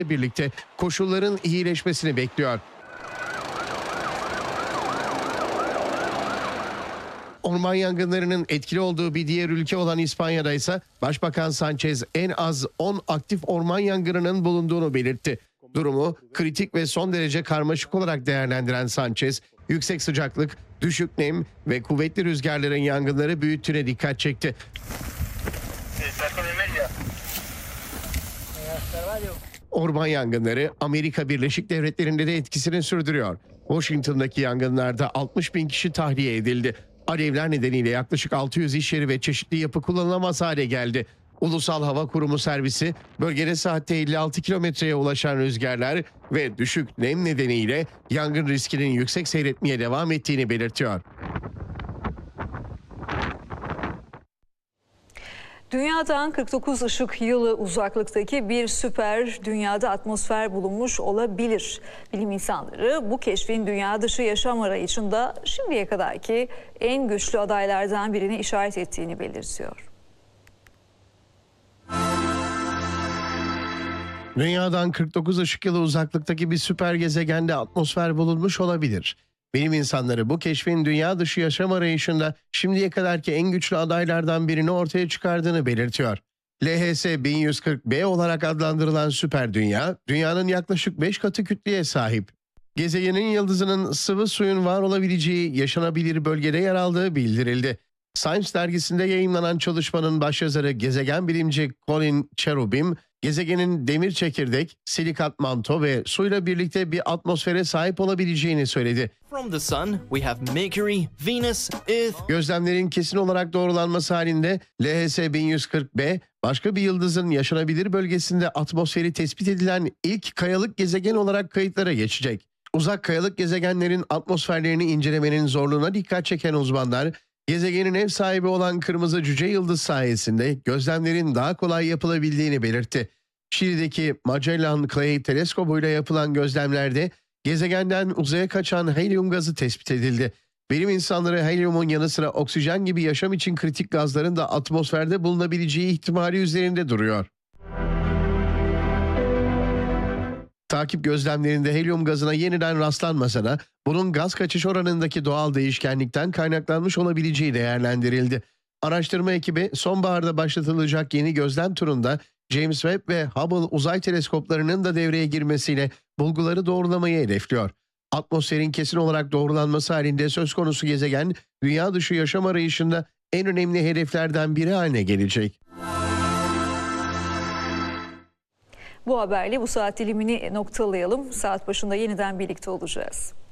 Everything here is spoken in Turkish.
birlikte koşulların iyileşmesini bekliyor. Orman yangınlarının etkili olduğu bir diğer ülke olan İspanya'da ise Başbakan Sánchez en az 10 aktif orman yangınının bulunduğunu belirtti. Durumu kritik ve son derece karmaşık olarak değerlendiren Sánchez, yüksek sıcaklık, düşük nem ve kuvvetli rüzgarların yangınları büyüttüğüne dikkat çekti. Orman yangınları Amerika Birleşik Devletleri'nde de etkisini sürdürüyor. Washington'daki yangınlarda 60 bin kişi tahliye edildi. Alevler nedeniyle yaklaşık 600 iş yeri ve çeşitli yapı kullanılamaz hale geldi. Ulusal Hava Kurumu servisi bölgede saatte 56 kilometreye ulaşan rüzgarlar ve düşük nem nedeniyle yangın riskinin yüksek seyretmeye devam ettiğini belirtiyor. Dünyadan 49 ışık yılı uzaklıktaki bir süper dünyada atmosfer bulunmuş olabilir. Bilim insanları bu keşfin dünya dışı yaşam arayışında şimdiye kadarki en güçlü adaylardan birini işaret ettiğini belirtiyor. Dünyadan 49 ışık yılı uzaklıktaki bir süper gezegende atmosfer bulunmuş olabilir. Bilim insanları bu keşfin dünya dışı yaşam arayışında şimdiye kadarki en güçlü adaylardan birini ortaya çıkardığını belirtiyor. LHS 1140b olarak adlandırılan süper dünya, dünyanın yaklaşık 5 katı kütleye sahip. Gezegenin yıldızının sıvı suyun var olabileceği yaşanabilir bölgede yer aldığı bildirildi. Science dergisinde yayınlanan çalışmanın başyazarı gezegen bilimci Colin Cherubim, gezegenin demir çekirdek, silikat manto ve suyla birlikte bir atmosfere sahip olabileceğini söyledi. From the sun, we have Mercury, Venus, Earth. Gözlemlerin kesin olarak doğrulanması halinde LHS 1140b başka bir yıldızın yaşanabilir bölgesinde atmosferi tespit edilen ilk kayalık gezegen olarak kayıtlara geçecek. Uzak kayalık gezegenlerin atmosferlerini incelemenin zorluğuna dikkat çeken uzmanlar, gezegenin ev sahibi olan kırmızı cüce yıldız sayesinde gözlemlerin daha kolay yapılabildiğini belirtti. Şili'deki Magellan Clay teleskobuyla yapılan gözlemlerde gezegenden uzaya kaçan helyum gazı tespit edildi. Bilim insanları helyumun yanı sıra oksijen gibi yaşam için kritik gazların da atmosferde bulunabileceği ihtimali üzerinde duruyor. Takip gözlemlerinde helyum gazına yeniden rastlanmasa da bunun gaz kaçış oranındaki doğal değişkenlikten kaynaklanmış olabileceği değerlendirildi. Araştırma ekibi sonbaharda başlatılacak yeni gözlem turunda James Webb ve Hubble uzay teleskoplarının da devreye girmesiyle bulguları doğrulamayı hedefliyor. Atmosferin kesin olarak doğrulanması halinde söz konusu gezegen dünya dışı yaşam arayışında en önemli hedeflerden biri haline gelecek. Bu haberle bu saat dilimini noktalayalım. Saat başında yeniden birlikte olacağız.